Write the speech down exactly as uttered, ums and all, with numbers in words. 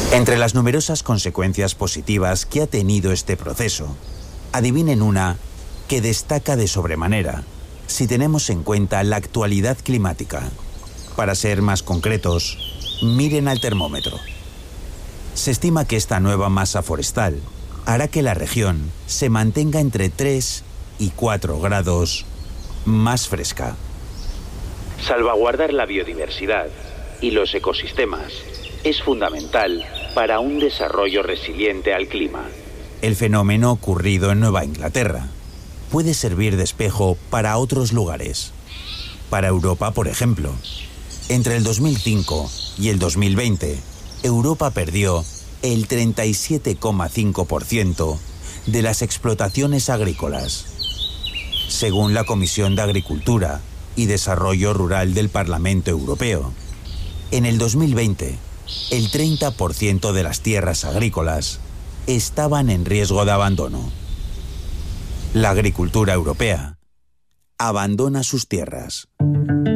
Entre las numerosas consecuencias positivas que ha tenido este proceso, adivinen una que destaca de sobremanera si tenemos en cuenta la actualidad climática. Para ser más concretos, miren al termómetro. Se estima que esta nueva masa forestal hará que la región se mantenga entre tres y cuatro grados más fresca. Salvaguardar la biodiversidad y los ecosistemas es fundamental para un desarrollo resiliente al clima. El fenómeno ocurrido en Nueva Inglaterra puede servir de espejo para otros lugares. Para Europa, por ejemplo, entre el dos mil cinco y el dos mil veinte, Europa perdió el treinta y siete coma cinco por ciento de las explotaciones agrícolas. Según la Comisión de Agricultura y Desarrollo Rural del Parlamento Europeo, en el dos mil veinte, el treinta por ciento de las tierras agrícolas estaban en riesgo de abandono. La agricultura europea abandona sus tierras.